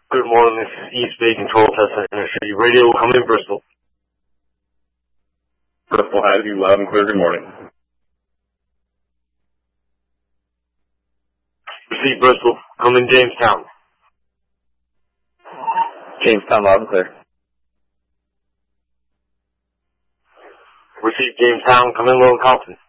Good morning, this is East Bay Control Test Industry Radio. Come in, Bristol. Bristol has you loud and clear. Good morning. Receive Bristol. Come in, Jamestown. Jamestown loud and clear. Receive Jamestown. Come in, Little Compton.